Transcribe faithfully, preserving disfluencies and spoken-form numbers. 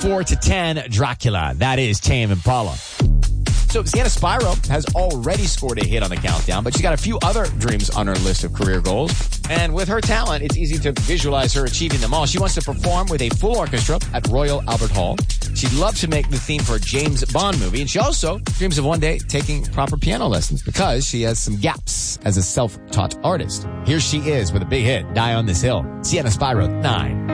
four to ten, Dracula. That is Tame Impala. So Sienna Spiro has already scored a hit on the countdown, but she's got a few other dreams on her list of career goals. And with her talent, it's easy to visualize her achieving them all. She wants to perform with a full orchestra at Royal Albert Hall. She'd love to make the theme for a James Bond movie. And she also dreams of one day taking proper piano lessons because she has some gaps as a self-taught artist. Here she is with a big hit, Die on This Hill. Sienna Spiro, nine.